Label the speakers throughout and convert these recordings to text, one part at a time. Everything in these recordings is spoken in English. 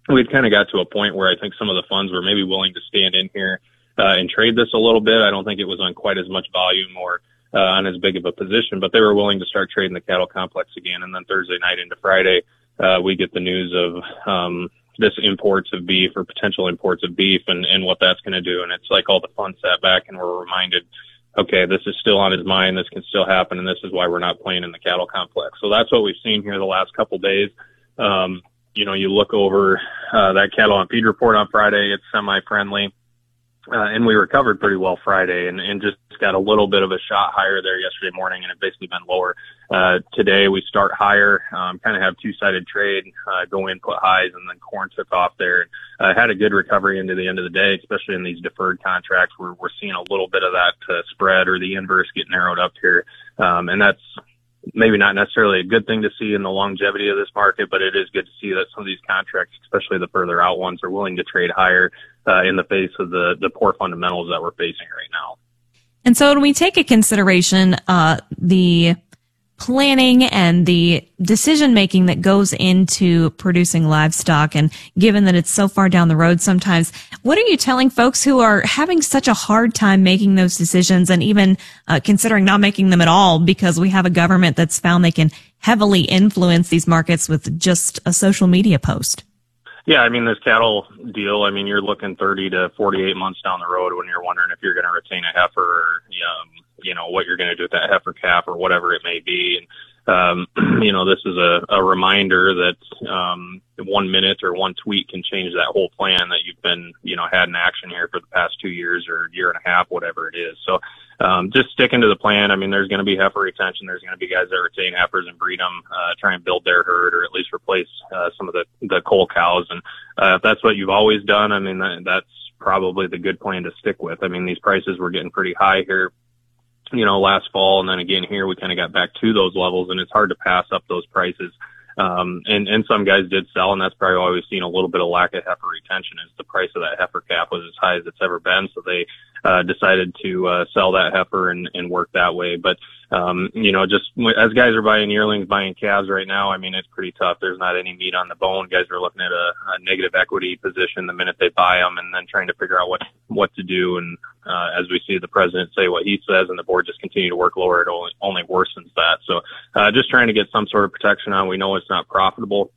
Speaker 1: we'd kind of got to a point where I think some of the funds were maybe willing to stand in here and trade this a little bit. I don't think it was on quite as much volume or on as big of a position, but they were willing to start trading the cattle complex again. And then Thursday night into Friday, we get the news of this imports of beef or potential imports of beef and what that's going to do. And it's like all the funds sat back and were reminded, okay, this is still on his mind. This can still happen. And this is why we're not playing in the cattle complex. So that's what we've seen here the last couple of days. You look over that cattle on feed report on Friday, it's semi-friendly. And we recovered pretty well Friday and just got a little bit of a shot higher there yesterday morning, and it basically been lower. Today we start higher, kind of have two-sided trade, go in, put highs, and then corn took off there. Had a good recovery into the end of the day, especially in these deferred contracts where we're seeing a little bit of that spread or the inverse get narrowed up here. And that's maybe not necessarily a good thing to see in the longevity of this market, but it is good to see that some of these contracts, especially the further out ones, are willing to trade higher in the face of the poor fundamentals that we're facing right now.
Speaker 2: And so when we take into consideration the planning and the decision-making that goes into producing livestock, and given that it's so far down the road sometimes, what are you telling folks who are having such a hard time making those decisions and even considering not making them at all because we have a government that's found they can heavily influence these markets with just a social media post?
Speaker 1: Yeah, I mean, this cattle deal, I mean, you're looking 30 to 48 months down the road when you're wondering if you're going to retain a heifer or, what you're going to do with that heifer calf or whatever it may be. And, this is a reminder that 1 minute or one tweet can change that whole plan that you've been, had in action here for the past 2 years or year and a half, whatever it is. So just sticking to the plan. I mean, there's going to be heifer retention. There's going to be guys that retain heifers and breed them, try and build their herd or at least replace some of the coal cows. And if that's what you've always done, I mean, that's probably the good plan to stick with. I mean, these prices were getting pretty high here, last fall. And then again here, we kind of got back to those levels, and it's hard to pass up those prices. And some guys did sell, and that's probably why we've seen a little bit of lack of heifer retention is the price of that heifer calf was as high as it's ever been. So they decided to sell that heifer and work that way. But, just as guys are buying yearlings, buying calves right now, I mean, it's pretty tough. There's not any meat on the bone. Guys are looking at a negative equity position the minute they buy them and then trying to figure out what to do. And as we see the president say what he says and the board just continue to work lower, it only worsens that. So just trying to get some sort of protection on. We know it's not profitable,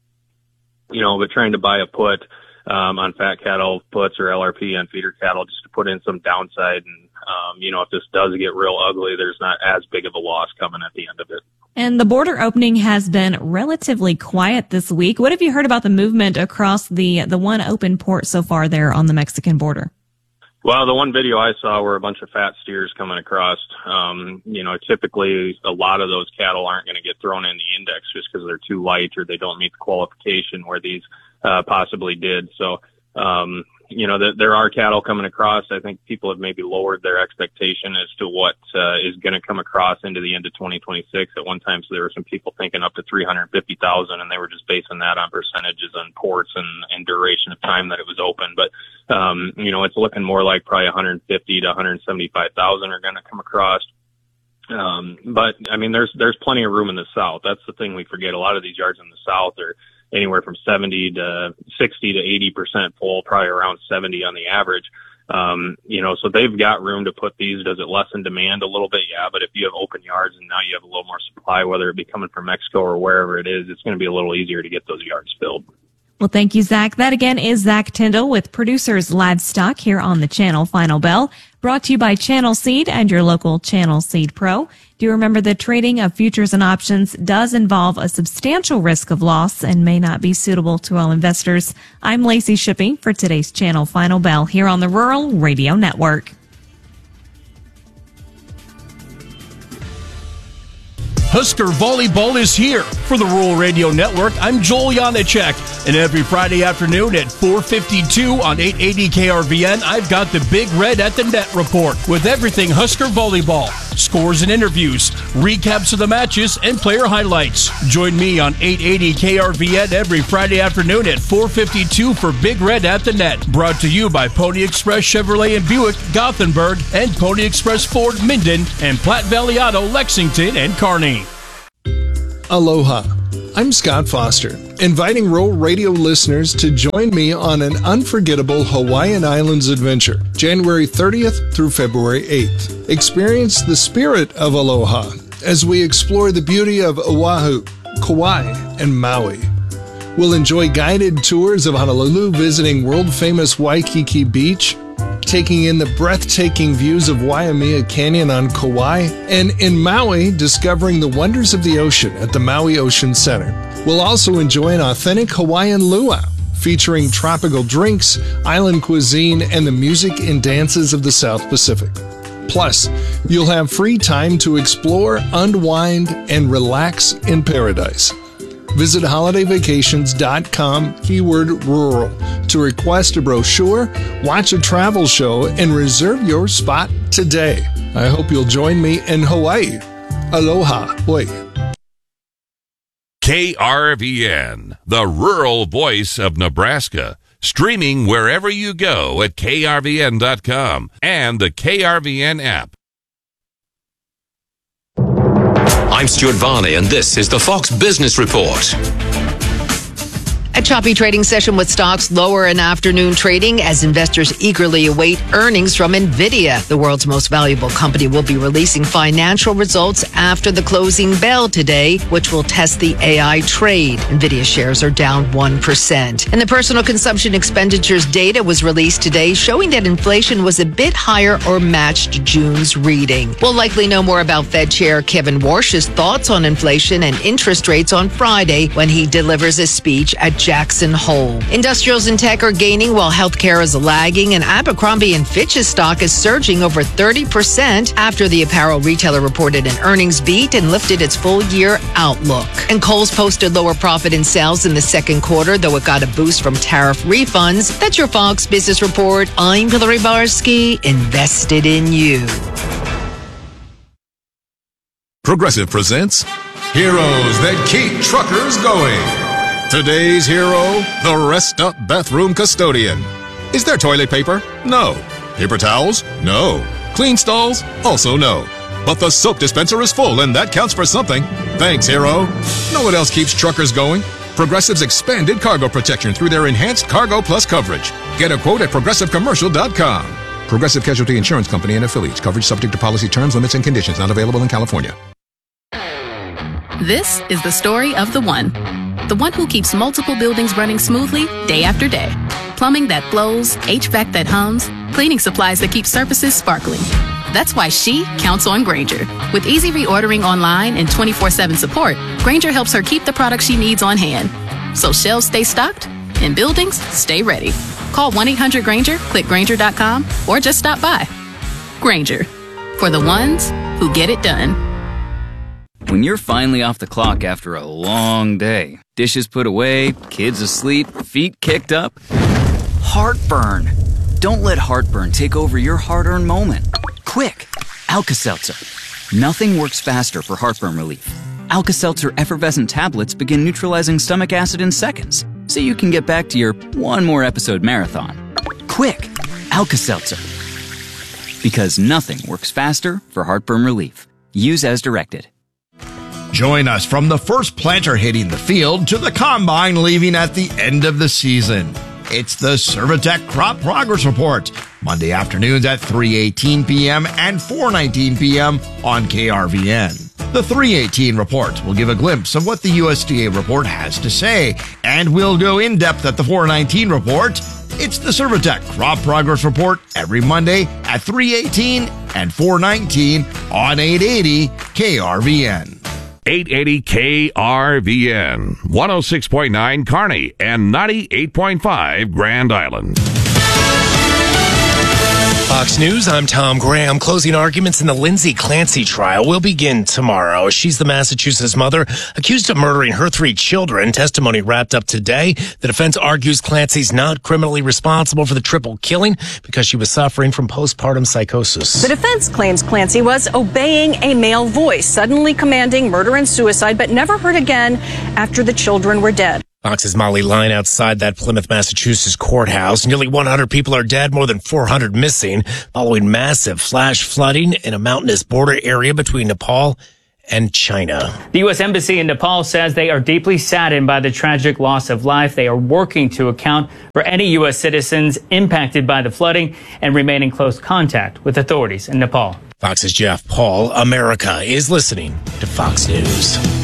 Speaker 1: but trying to buy a put on fat cattle puts or LRP on feeder cattle just to put in some downside. And, if this does get real ugly, there's not as big of a loss coming at the end of it.
Speaker 2: And the border opening has been relatively quiet this week. What have you heard about the movement across the one open port so far there on the Mexican border?
Speaker 1: Well, the one video I saw were a bunch of fat steers coming across. Typically a lot of those cattle aren't going to get thrown in the index just because they're too light or they don't meet the qualification where these possibly did. So, there are cattle coming across. I think people have maybe lowered their expectation as to what is going to come across into the end of 2026. At one time, so there were some people thinking up to 350,000, and they were just basing that on percentages on ports and duration of time that it was open. But, it's looking more like probably 150 to 175,000 are going to come across. But I mean, there's plenty of room in the South. That's the thing we forget. A lot of these yards in the South are anywhere from 70 to 60 to 80% full, probably around 70 on the average. So they've got room to put these. Does it lessen demand a little bit? Yeah. But if you have open yards and now you have a little more supply, whether it be coming from Mexico or wherever it is, it's going to be a little easier to get those yards filled.
Speaker 2: Well, thank you, Zach. That again is Zach Tyndall with Producers Livestock here on the Channel Final Bell, brought to you by Channel Seed and your local Channel Seed Pro. Do remember that trading of futures and options does involve a substantial risk of loss and may not be suitable to all investors. I'm Lacey Shippey for today's Channel Final Bell here on the Rural Radio Network.
Speaker 3: Husker Volleyball is here for the Rural Radio Network. I'm Joel Janacek, and every Friday afternoon at 4:52 on 880 KRVN, I've got the Big Red at the Net report with everything Husker Volleyball, scores and interviews, recaps of the matches, and player highlights. Join me on 880 KRVN every Friday afternoon at 4:52 for Big Red at the Net, brought to you by Pony Express Chevrolet and Buick, Gothenburg, and Pony Express Ford, Minden, and Platte Valley Auto, Lexington, and Kearney.
Speaker 4: Aloha. I'm Scott Foster, inviting Rural Radio listeners to join me on an unforgettable Hawaiian Islands adventure, January 30th through February 8th. Experience the spirit of aloha as we explore the beauty of Oahu, Kauai, and Maui. We'll enjoy guided tours of Honolulu, visiting world-famous Waikiki Beach, taking in the breathtaking views of Waimea Canyon on Kauai, and in Maui, discovering the wonders of the ocean at the Maui Ocean Center. We'll also enjoy an authentic Hawaiian luau, featuring tropical drinks, island cuisine, and the music and dances of the South Pacific. Plus, you'll have free time to explore, unwind, and relax in paradise. Visit holidayvacations.com, keyword rural, to request a brochure, watch a travel show, and reserve your spot today. I hope you'll join me in Hawaii. Aloha. Hoi.
Speaker 5: KRVN, the rural voice of Nebraska. Streaming wherever you go at krvn.com and the KRVN app.
Speaker 6: I'm Stuart Varney, and this is the Fox Business Report. A choppy trading session with stocks lower in afternoon trading as investors eagerly await earnings from NVIDIA. The world's most valuable company will be releasing financial results after the closing bell today, which will test the AI trade. NVIDIA shares are down 1%. And the personal consumption expenditures data was released today, showing that inflation was a bit higher or matched June's reading. We'll likely know more about Fed Chair Kevin Warsh's thoughts on inflation and interest rates on Friday when he delivers a speech at Jackson Hole. Industrials and tech are gaining while healthcare is lagging, and Abercrombie & Fitch's stock is surging over 30% after the apparel retailer reported an earnings beat and lifted its full-year outlook. And Kohl's posted lower profit in sales in the second quarter, though it got a boost from tariff refunds. That's your Fox Business Report. I'm Hillary Barsky, invested in you.
Speaker 7: Progressive presents Heroes That Keep Truckers Going. Today's hero, the Rest Up Bathroom Custodian. Is there toilet paper? No. Paper towels? No. Clean stalls? Also no. But the soap dispenser is full, and that counts for something. Thanks, hero. Know what else keeps truckers going? Progressive's expanded cargo protection through their enhanced Cargo Plus coverage. Get a quote at progressivecommercial.com. Progressive Casualty Insurance Company and affiliates. Coverage subject to policy terms, limits, and conditions. Not available in California.
Speaker 8: This is the story of the one who keeps multiple buildings running smoothly day after day. Plumbing that flows, HVAC that hums, cleaning supplies that keep surfaces sparkling. That's why she counts on Grainger. With easy reordering online and 24/7 support, Grainger helps her keep the products she needs on hand. So shelves stay stocked and buildings stay ready. Call 1-800-GRAINGER, click Grainger.com, or just stop by. Grainger, for the ones who get it done.
Speaker 9: When you're finally off the clock after a long day, dishes put away, kids asleep, feet kicked up, heartburn. Don't let heartburn take over your hard-earned moment. Quick, Alka-Seltzer. Nothing works faster for heartburn relief. Alka-Seltzer effervescent tablets begin neutralizing stomach acid in seconds, so you can get back to your one more episode marathon. Quick, Alka-Seltzer. Because nothing works faster for heartburn relief. Use as directed.
Speaker 3: Join us from the first planter hitting the field to the combine leaving at the end of the season. It's the Servitech Crop Progress Report, Monday afternoons at 3:18 p.m. and 4:19 p.m. on KRVN. The 3:18 report will give a glimpse of what the USDA report has to say, and we'll go in depth at the 4:19 report. It's the Servitech Crop Progress Report every Monday at 3:18 and 4:19 on 880 KRVN.
Speaker 5: 880 KRVN, 106.9 Kearney, and 98.5 Grand Island.
Speaker 10: Fox News, I'm Tom Graham. Closing arguments in the Lindsay Clancy trial will begin tomorrow. She's the Massachusetts mother accused of murdering her 3 children. Testimony wrapped up today. The defense argues Clancy's not criminally responsible for the triple killing because she was suffering from postpartum psychosis.
Speaker 11: The defense claims Clancy was obeying a male voice, suddenly commanding murder and suicide, but never heard again after the children were dead.
Speaker 10: Fox's Molly Line outside that Plymouth, Massachusetts courthouse. Nearly 100 people are dead, more than 400 missing, following massive flash flooding in a mountainous border area between Nepal and China.
Speaker 12: The U.S. Embassy in Nepal says they are deeply saddened by the tragic loss of life. They are working to account for any U.S. citizens impacted by the flooding and remain in close contact with authorities in Nepal.
Speaker 10: Fox's Jeff Paul. America is listening to Fox News.